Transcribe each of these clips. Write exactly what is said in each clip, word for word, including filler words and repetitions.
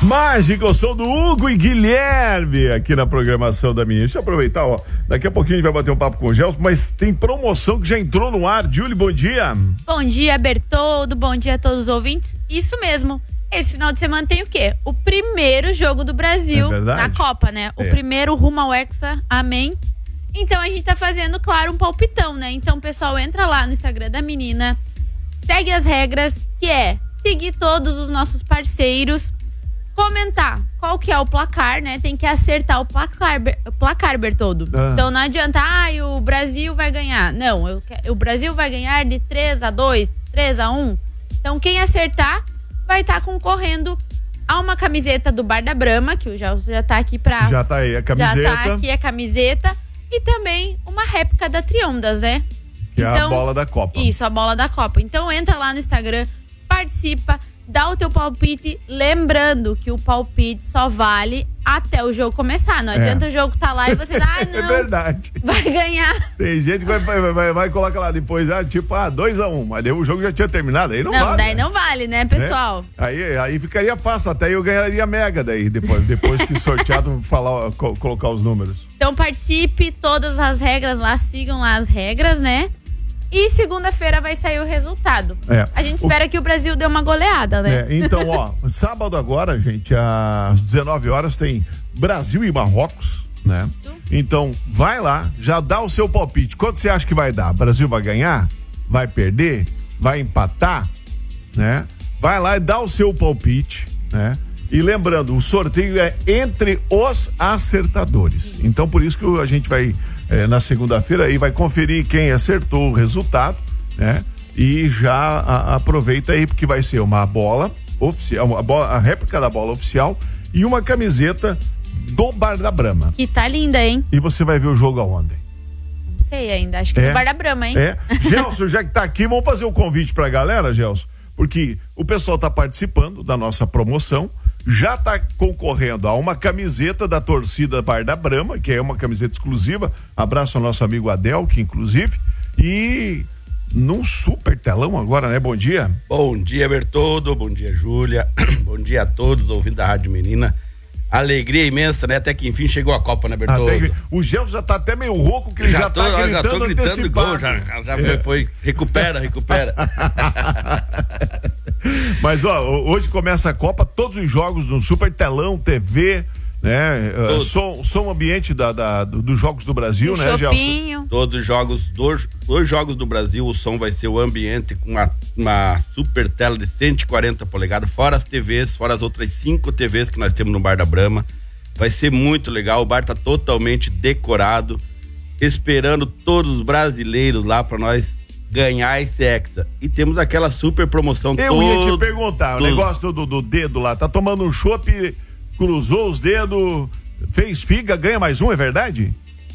Mágico, eu sou do Hugo e Guilherme aqui na programação da minha. Deixa eu aproveitar, ó. Daqui a pouquinho a gente vai bater um papo com o Gelson, mas tem promoção que já entrou no ar. Júlio, bom dia. Bom dia, Bertoldo. Bom dia a todos os ouvintes. Isso mesmo. Esse final de semana tem o quê? O primeiro jogo do Brasil é na Copa, né? O é. primeiro rumo ao Hexa, amém? Então a gente tá fazendo, claro, um palpitão, né? Então, pessoal, entra lá no Instagram da menina, segue as regras, que é seguir todos os nossos parceiros, comentar qual que é o placar, né? Tem que acertar o placar, o placar, Bertoldo. Ah. Então não adianta, ah, o Brasil vai ganhar. Não, eu, o Brasil vai ganhar de três a dois, três a um. Então quem acertar vai estar tá concorrendo a uma camiseta do Bar da Brama, que o Gelson já tá aqui pra... Já tá aí a camiseta. Já tá aqui a camiseta. E também uma réplica da Triondas, né? Que então, é a bola da Copa. Isso, a bola da Copa. Então entra lá no Instagram, participa, dá o teu palpite, lembrando que o palpite só vale até o jogo começar. Não é. adianta o jogo tá lá e você, ah, não, é verdade. Vai ganhar. Tem gente que vai, vai, vai, vai colocar lá depois, ah, tipo, ah, dois a um, mas daí o jogo já tinha terminado, aí não, não vale. Não, daí né? não vale, né, pessoal? É? Aí, aí ficaria fácil, até eu ganharia mega daí, depois, depois que sorteado falar, co- colocar os números. Então participe, todas as regras lá, sigam lá as regras, né? E segunda-feira vai sair o resultado. É. A gente espera o... que o Brasil dê uma goleada, né? É, então, ó, sábado agora, gente, às dezenove horas tem Brasil e Marrocos, né? Isso. Então, vai lá, já dá o seu palpite. Quanto você acha que vai dar? Brasil vai ganhar? Vai perder? Vai empatar? Né? Vai lá e dá o seu palpite, né? E lembrando, o sorteio é entre os acertadores. Isso. Então, por isso que a gente vai, é, na segunda-feira, aí vai conferir quem acertou o resultado, né? E já a, aproveita aí, porque vai ser uma bola oficial, a, bola, a réplica da bola oficial e uma camiseta do Bar da Brama. Que tá linda, hein? E você vai ver o jogo aonde? Não sei ainda, acho que é no Bar da Brama, hein? É. Gelson, já que tá aqui, vamos fazer o convite pra galera, Gelson, porque o pessoal tá participando da nossa promoção, já tá concorrendo a uma camiseta da torcida Bar da Brama, que é uma camiseta exclusiva. Abraço ao nosso amigo Adel, que inclusive, e num super telão agora, né? Bom dia. Bom dia, Bertoldo, bom dia, Júlia, bom dia a todos ouvindo da Rádio Menina. Alegria imensa, né? Até que enfim chegou a Copa, né, Bertoldo? Até que... O Gelson já tá até meio rouco, que ele já, já tô, tá gritando, já tô gritando gol, já, já é. foi, recupera, recupera. Mas, ó, hoje começa a Copa, todos os jogos no super telão, T V, né? Uh, som, som ambiente da, da, do, dos Jogos do Brasil, um né, Gelson? Todos os jogos, dois, dois jogos do Brasil, o som vai ser o ambiente com uma, uma super tela de cento e quarenta polegadas, fora as T Vs, fora as outras cinco T Vs que nós temos no Bar da Brama. Vai ser muito legal, o bar tá totalmente decorado, esperando todos os brasileiros lá para nós ganhar esse Hexa. E temos aquela super promoção. Eu todo, ia te perguntar, todos... o negócio do, do dedo lá, tá tomando um chopp, cruzou os dedos, fez figa, ganha mais um, é verdade?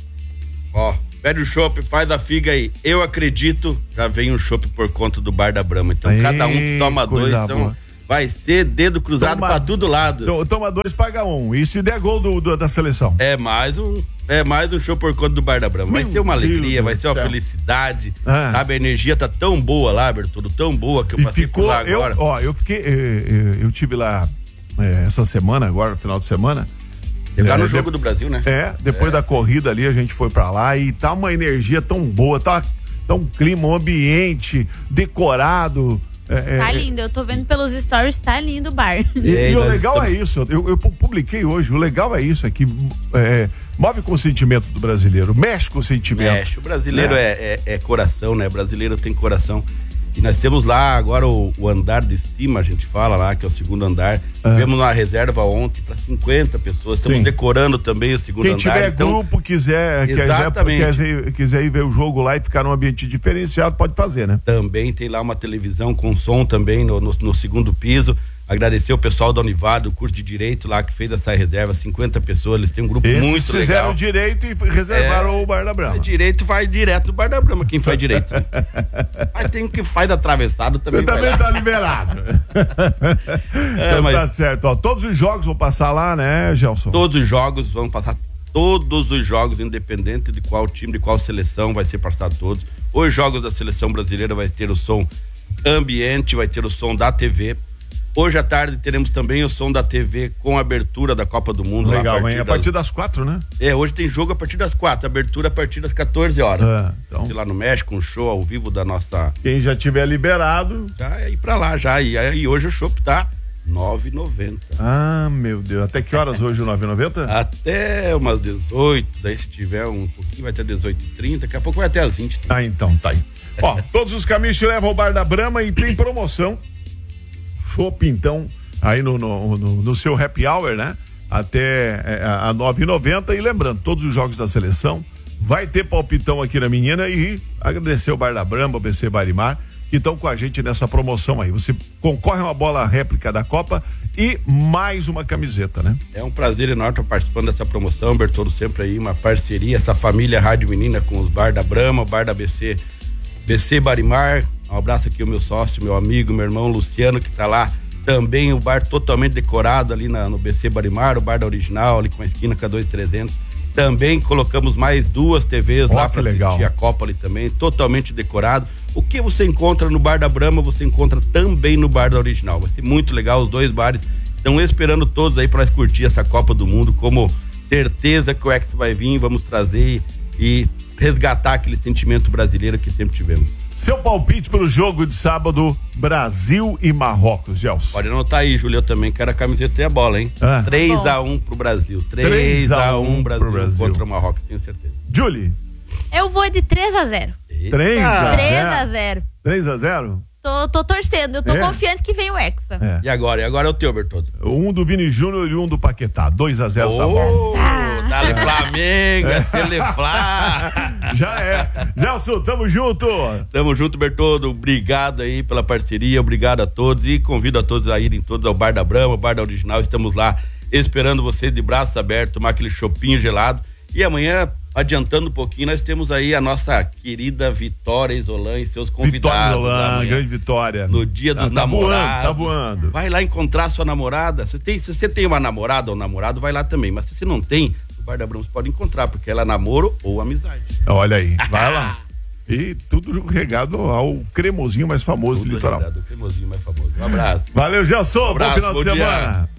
Ó, pede o chopp, faz a figa aí. Eu acredito, já vem um chopp por conta do Bar da Brama. Então Ei, cada um toma dois, então boa. Vai ser dedo cruzado toma, pra todo lado. To, toma dois, paga um. E se der gol do, do, da seleção? É mais um, é mais um show por conta do Bar da Brama. Vai Meu ser uma alegria, Deus vai ser uma céu. felicidade. Ah. Sabe, a energia tá tão boa lá, Bertoldo, tão boa que eu passei ficou, por lá agora. Eu, ó, eu fiquei, eu, eu tive lá é, essa semana, agora, final de semana. Chegar é, no jogo de, do Brasil, né? É, depois é. da corrida ali, a gente foi pra lá e tá uma energia tão boa, tá, tá um clima, um ambiente decorado. É, tá lindo, eu tô vendo pelos stories, tá lindo o bar. E, e o legal estamos... é isso, eu, eu publiquei hoje, o legal é isso, é que é, move com o sentimento do brasileiro, mexe com o sentimento. Mexe, o brasileiro é, é, é, é coração, né? O brasileiro tem coração. E nós temos lá agora o, o andar de cima, a gente fala lá, que é o segundo andar. Ah. Tivemos uma reserva ontem para cinquenta pessoas. Estamos Sim. decorando também o segundo Quem andar. Quem tiver então... grupo, quiser, Exatamente. quiser, quiser ir ver o jogo lá e ficar num ambiente diferenciado, pode fazer, né? Também tem lá uma televisão com som também no, no, no segundo piso. Agradecer o pessoal da Univado, o curso de Direito lá, que fez essa reserva, cinquenta pessoas, eles têm um grupo Esses muito legal. Eles fizeram Direito e reservaram é, o Bar da Brama. Direito vai direto no Bar da Brama, quem faz Direito. Mas tem o que faz atravessado também. Eu também tá liberado. é, então mas... tá certo, ó, todos os jogos vão passar lá, né, Gelson? Todos os jogos vão passar, todos os jogos, independente de qual time, de qual seleção, vai ser passado todos. Os jogos da seleção brasileira vai ter o som ambiente, vai ter o som da T V. Hoje à tarde teremos também o Som da T V com a abertura da Copa do Mundo. Legal, lá hein? A partir das quatro, né? É, hoje tem jogo a partir das quatro, abertura a partir das quatorze horas. Ah, então... lá no México, um show ao vivo da nossa... Quem já tiver liberado... Já é ir pra lá, já. E, e hoje o chopp tá nove e noventa. Ah, meu Deus. Até que horas hoje o nove e noventa? Até umas dezoito, daí se tiver um pouquinho vai até dezoito e trinta, daqui a pouco vai até às vinte. Ah, então, tá aí. Ó, todos os caminhos te levam ao Bar da Brama e tem promoção. Chopp, então, aí no, no, no, no seu happy hour, né? Até é, a nove e noventa. E lembrando, todos os jogos da seleção, vai ter palpitão aqui na menina e agradecer o Bar da Brama, o B C Barimar, que estão com a gente nessa promoção aí. Você concorre a uma bola réplica da Copa e mais uma camiseta, né? É um prazer enorme estar participando dessa promoção, Bertoldo, sempre aí, uma parceria, essa família Rádio Menina com os Bar da Brama, o Bar da B C, B C Barimar. Um abraço aqui ao meu sócio, meu amigo, meu irmão Luciano, que tá lá. Também o bar totalmente decorado ali na, no B C Barimar, o bar da Original, ali com a esquina K dois trezentos. Também colocamos mais duas T Vs oh, lá para assistir a Copa ali também, totalmente decorado. O que você encontra no Bar da Brama, você encontra também no Bar da Original. Vai ser muito legal, os dois bares estão esperando todos aí para curtir essa Copa do Mundo, como certeza que o Hexa vai vir, vamos trazer e resgatar aquele sentimento brasileiro que sempre tivemos. Seu palpite pelo jogo de sábado, Brasil e Marrocos, Gelson. Pode anotar aí, Júlio, eu também quero a camiseta e a bola, hein? Ah. três a um pro Brasil. três a um Brasil, Brasil contra o Marrocos, tenho certeza. Julie. Eu vou de três a zero. três a zero? três a zero. três a zero? Tô, tô torcendo, eu tô é. confiante que vem o Hexa. É. E agora? E agora é o teu, Bertoldo? Um do Vini Júnior e um do Paquetá. dois a zero, oh, tá bom. Dale Flamengo, é. Celeflá. Já é. Gelson, tamo junto. Tamo junto, Bertoldo. Obrigado aí pela parceria, obrigado a todos e convido a todos a irem todos ao Bar da Brama, Bar da Original. Estamos lá esperando vocês de braços abertos, tomar aquele chopinho gelado. E amanhã, adiantando um pouquinho, nós temos aí a nossa querida Vitória Isolan e seus convidados. Vitória Isolan, grande Vitória. No dia dos ah, tá namorados. Voando, tá voando. Vai lá encontrar sua namorada. Você tem, se você tem uma namorada ou um namorado, vai lá também. Mas se você não tem, o Bar da Brama você pode encontrar, porque ela é namoro ou amizade. Olha aí, vai lá. E tudo regado ao cremosinho mais famoso tudo do litoral. Regado, o cremosinho mais famoso. Um abraço. Valeu, Gelson. Um abraço, bom final bom de dia. semana.